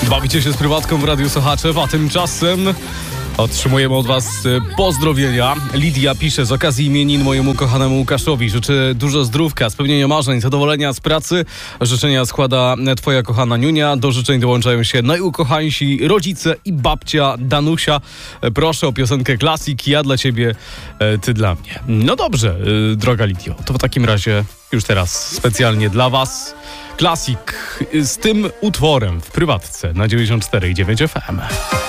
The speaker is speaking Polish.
Bawicie się z prywatką w Radiu Sochaczew, a tymczasem otrzymujemy od was pozdrowienia. Lidia pisze: z okazji imienin mojemu kochanemu Łukaszowi życzę dużo zdrówka, spełnienia marzeń, zadowolenia z pracy. Życzenia składa twoja kochana Niunia. Do życzeń dołączają się najukochańsi rodzice i babcia Danusia. Proszę o piosenkę Klasik, ja dla ciebie, ty dla mnie. No dobrze, droga Lidio, to w takim razie już teraz specjalnie dla was Klasik z tym utworem w prywatce na 94,9 FM.